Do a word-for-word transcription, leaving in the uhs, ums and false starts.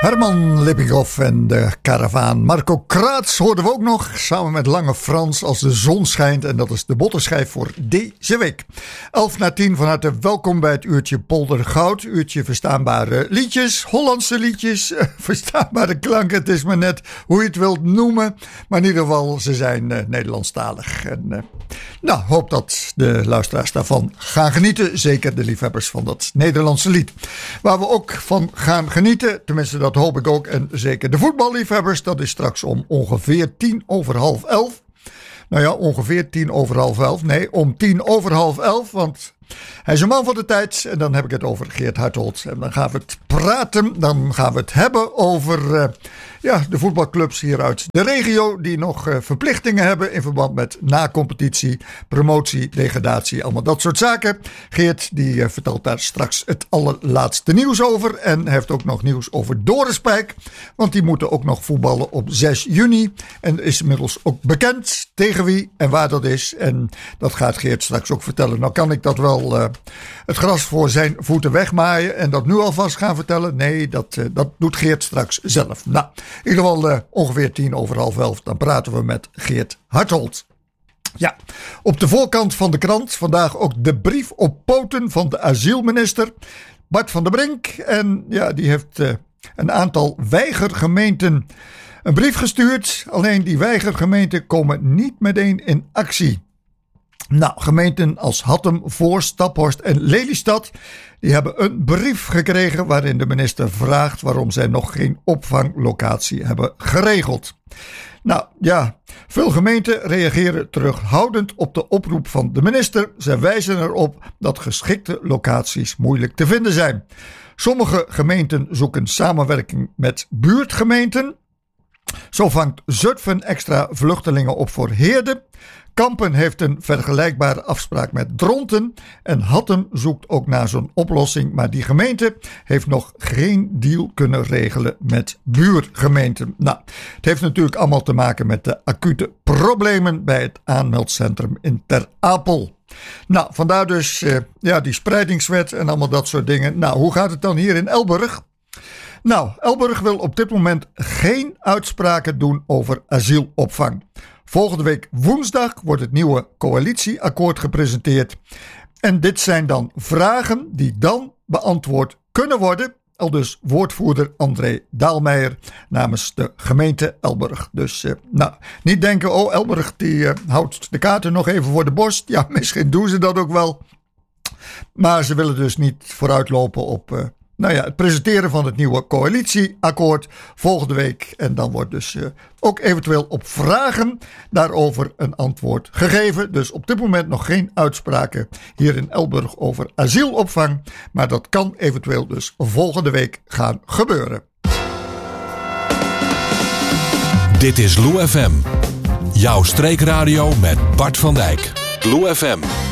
Herman Lippinkhoff en de karavaan. Marco Kraats hoorden we ook nog, samen met Lange Frans, Als de zon schijnt. En dat is de bottenschijf voor deze week. elf na tien, van harte welkom bij het uurtje Polder Goud. Uurtje verstaanbare liedjes, Hollandse liedjes, verstaanbare klanken. Het is maar net hoe je het wilt noemen. Maar in ieder geval, ze zijn uh, Nederlandstalig. En uh, nou, hoop dat de luisteraars daarvan gaan genieten. Zeker de liefhebbers van dat Nederlandse lied. Waar we ook van gaan genieten, tenminste dat hoop ik ook. En zeker de voetballiefhebbers. Dat is straks om ongeveer tien over half elf. Nou ja, ongeveer tien over half elf. Nee, om tien over half elf. Want hij is een man van de tijd. En dan heb ik het over Geert Harthold. En dan gaan we het praten. Dan gaan we het hebben over uh, ja, de voetbalclubs hier uit de regio. Die nog uh, verplichtingen hebben in verband met na-competitie, promotie, degradatie. Allemaal dat soort zaken. Geert die uh, vertelt daar straks het allerlaatste nieuws over. En heeft ook nog nieuws over Dorenspijk. Want die moeten ook nog voetballen op zes juni. En is inmiddels ook bekend tegen wie en waar dat is. En dat gaat Geert straks ook vertellen. Nou kan ik dat wel Uh, het gras voor zijn voeten wegmaaien en dat nu alvast gaan vertellen. Nee, dat, uh, dat doet Geert straks zelf. Nou, in ieder geval uh, ongeveer tien over half elf. Dan praten we met Geert Harthold. Ja, op de voorkant van de krant vandaag ook de brief op poten van de asielminister Bart van der Brink. En ja, die heeft uh, een aantal weigergemeenten een brief gestuurd. Alleen die weigergemeenten komen niet meteen in actie. Nou, gemeenten als Hattem, Voorst, Staphorst en Lelystad, die hebben een brief gekregen waarin de minister vraagt waarom zij nog geen opvanglocatie hebben geregeld. Nou ja, veel gemeenten reageren terughoudend op de oproep van de minister. Zij wijzen erop dat geschikte locaties moeilijk te vinden zijn. Sommige gemeenten zoeken samenwerking met buurtgemeenten. Zo vangt Zutphen extra vluchtelingen op voor Heerde. Kampen heeft een vergelijkbare afspraak met Dronten. En Hattem zoekt ook naar zo'n oplossing. Maar die gemeente heeft nog geen deal kunnen regelen met buurgemeenten. Nou, het heeft natuurlijk allemaal te maken met de acute problemen bij het aanmeldcentrum in Ter Apel. Nou, vandaar dus uh, ja, die spreidingswet en allemaal dat soort dingen. Nou, hoe gaat het dan hier in Elburg? Nou, Elburg wil op dit moment geen uitspraken doen over asielopvang. Volgende week woensdag wordt het nieuwe coalitieakkoord gepresenteerd. En dit zijn dan vragen die dan beantwoord kunnen worden. Aldus woordvoerder André Daalmeijer namens de gemeente Elburg. Dus uh, nou, niet denken, oh Elburg die uh, houdt de kaarten nog even voor de borst. Ja, misschien doen ze dat ook wel. Maar ze willen dus niet vooruitlopen op Uh, Nou ja, het presenteren van het nieuwe coalitieakkoord volgende week. En dan wordt dus uh, ook eventueel op vragen daarover een antwoord gegeven. Dus op dit moment nog geen uitspraken hier in Elburg over asielopvang. Maar dat kan eventueel dus volgende week gaan gebeuren. Dit is Lou F M. Jouw streekradio met Bart van Dijk. Lou F M.